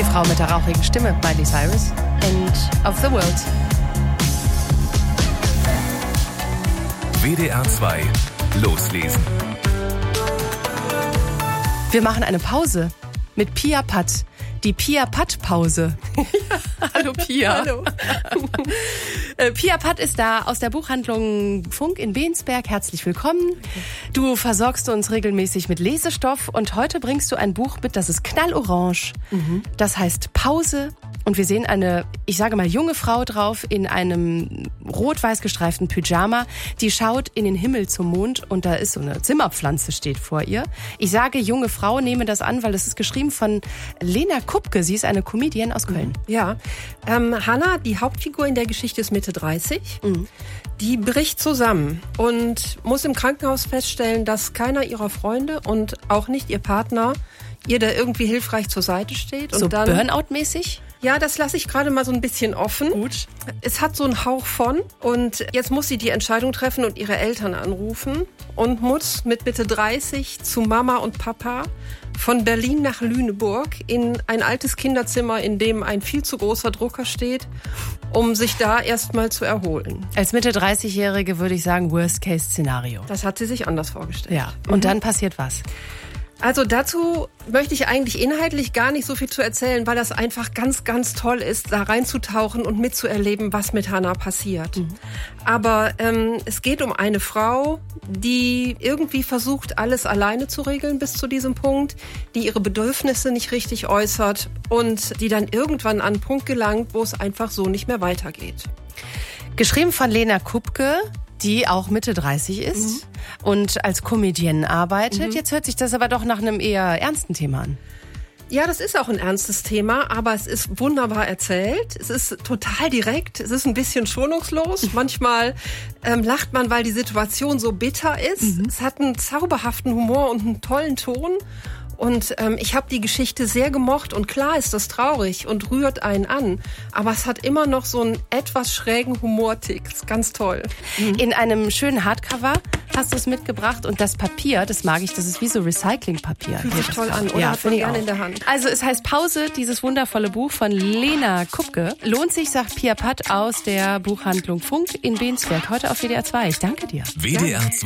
Die Frau mit der rauchigen Stimme, Miley Cyrus. End of the World. WDR 2 loslesen. Wir machen eine Pause mit Pia Patt. Die Pia Patt-Pause. Hallo Pia. Hallo. Pia Patt ist da aus der Buchhandlung Funk in Bensberg. Herzlich willkommen. Du versorgst uns regelmäßig mit Lesestoff und heute bringst du ein Buch mit, das ist knallorange. Das heißt Pause. Und wir sehen eine, ich sage mal, junge Frau drauf in einem rot-weiß gestreiften Pyjama. Die schaut in den Himmel zum Mond und da ist so eine Zimmerpflanze, steht vor ihr. Ich sage junge Frau, nehme das an, weil es ist geschrieben von Lena Kupke. Sie ist eine Comedian aus Köln. Ja, Hannah, die Hauptfigur in der Geschichte, ist Mitte 30. Die bricht zusammen und muss im Krankenhaus feststellen, dass keiner ihrer Freunde und auch nicht ihr Partner ihr da irgendwie hilfreich zur Seite steht. Und So dann, Burnout-mäßig? Ja, das lasse ich gerade mal so ein bisschen offen. Gut. Es hat so einen Hauch von und jetzt muss sie die Entscheidung treffen und ihre Eltern anrufen und muss mit Mitte 30 zu Mama und Papa von Berlin nach Lüneburg in ein altes Kinderzimmer, in dem ein viel zu großer Drucker steht, um sich da erstmal zu erholen. Als Mitte 30-Jährige würde ich sagen, Worst-Case-Szenario. Das hat sie sich anders vorgestellt. Ja, und dann passiert was? Also dazu möchte ich eigentlich inhaltlich gar nicht so viel zu erzählen, weil das einfach ganz, ganz toll ist, da reinzutauchen und mitzuerleben, was mit Hannah passiert. Aber es geht um eine Frau, die irgendwie versucht, alles alleine zu regeln bis zu diesem Punkt, die ihre Bedürfnisse nicht richtig äußert und die dann irgendwann an einen Punkt gelangt, wo es einfach so nicht mehr weitergeht. Geschrieben von Lena Kupke, die auch Mitte 30 ist und als Comedienne arbeitet. Jetzt hört sich das aber doch nach einem eher ernsten Thema an. Ja, das ist auch ein ernstes Thema, aber es ist wunderbar erzählt. Es ist total direkt, es ist ein bisschen schonungslos. Manchmal lacht man, weil die Situation so bitter ist. Es hat einen zauberhaften Humor und einen tollen Ton. Und ich habe die Geschichte sehr gemocht und klar ist das traurig und rührt einen an. Aber es hat immer noch so einen etwas schrägen Humortick. Ist ganz toll. In einem schönen Hardcover hast du es mitgebracht und das Papier, das mag ich, das ist wie so Recyclingpapier. Fühlt sich toll an, oder? Ja, Hat man finde ich gerne auch. in der Hand. Also es heißt Pause, dieses wundervolle Buch von Lena Kupke. Lohnt sich, sagt Pia Patt aus der Buchhandlung Funk in Bensberg. Heute auf WDR 2. Ich danke dir. WDR 2